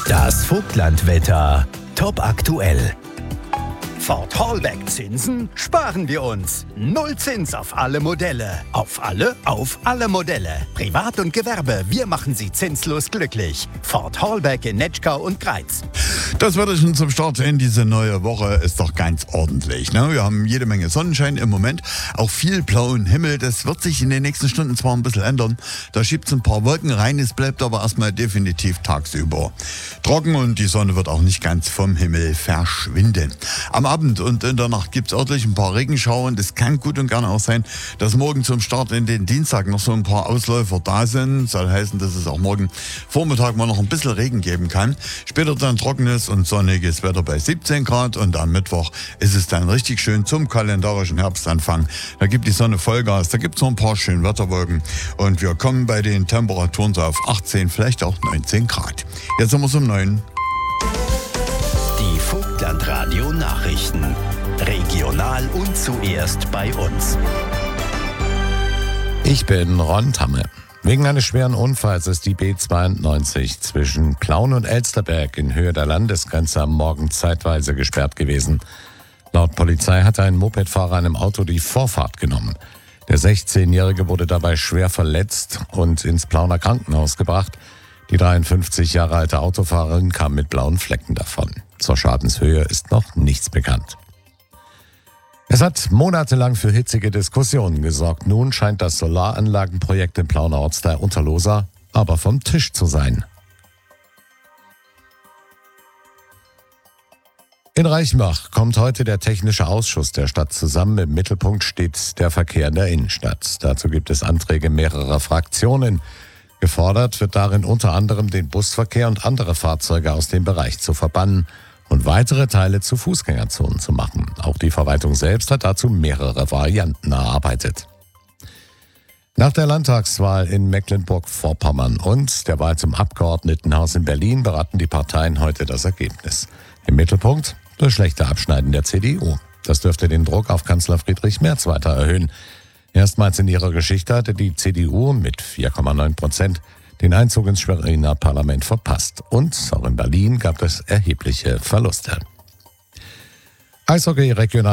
Das Vogtlandwetter. Top aktuell. Ford Hallback Zinsen sparen wir uns. Null Zins auf alle Modelle. Auf alle Modelle. Privat und Gewerbe, wir machen Sie zinslos glücklich. Ford Hallback in Netschkau und Greiz. Das Wetter schon zum Start in diese neue Woche ist doch ganz ordentlich. Ne? Wir haben jede Menge Sonnenschein im Moment, auch viel blauen Himmel. Das wird sich in den nächsten Stunden zwar ein bisschen ändern. Da schiebt es ein paar Wolken rein, es bleibt aber erstmal definitiv tagsüber trocken und die Sonne wird auch nicht ganz vom Himmel verschwinden. Am Abend und in der Nacht gibt es örtlich ein paar Regenschauer und es kann gut und gerne auch sein, dass morgen zum Start in den Dienstag noch so ein paar Ausläufer da sind. Soll heißen, dass es auch morgen Vormittag mal noch ein bisschen Regen geben kann. Später dann trockenes und sonniges Wetter bei 17 Grad und am Mittwoch ist es dann richtig schön zum kalendarischen Herbstanfang. Da gibt die Sonne Vollgas, da gibt es noch ein paar schöne Wetterwolken und wir kommen bei den Temperaturen so auf 18, vielleicht auch 19 Grad. Jetzt sind wir um 9. Die Vogtlandradio Nachrichten. Regional und zuerst bei uns. Ich bin Ron Tamme. Wegen eines schweren Unfalls ist die B92 zwischen Plauen und Elsterberg in Höhe der Landesgrenze am Morgen zeitweise gesperrt gewesen. Laut Polizei hatte ein Mopedfahrer einem Auto die Vorfahrt genommen. Der 16-Jährige wurde dabei schwer verletzt und ins Plauner Krankenhaus gebracht. Die 53 Jahre alte Autofahrerin kam mit blauen Flecken davon. Zur Schadenshöhe ist noch nichts bekannt. Es hat monatelang für hitzige Diskussionen gesorgt. Nun scheint das Solaranlagenprojekt im Plauner Ortsteil Unterlosa aber vom Tisch zu sein. In Reichenbach kommt heute der Technische Ausschuss der Stadt zusammen. Im Mittelpunkt steht der Verkehr in der Innenstadt. Dazu gibt es Anträge mehrerer Fraktionen. Gefordert wird darin unter anderem, den Busverkehr und andere Fahrzeuge aus dem Bereich zu verbannen und weitere Teile zu Fußgängerzonen zu machen. Auch die Verwaltung selbst hat dazu mehrere Varianten erarbeitet. Nach der Landtagswahl in Mecklenburg-Vorpommern und der Wahl zum Abgeordnetenhaus in Berlin beraten die Parteien heute das Ergebnis. Im Mittelpunkt das schlechte Abschneiden der CDU. Das dürfte den Druck auf Kanzler Friedrich Merz weiter erhöhen. Erstmals in ihrer Geschichte hatte die CDU mit 4,9% den Einzug ins Schweriner Parlament verpasst. Und auch in Berlin gab es erhebliche Verluste. Eishockey regional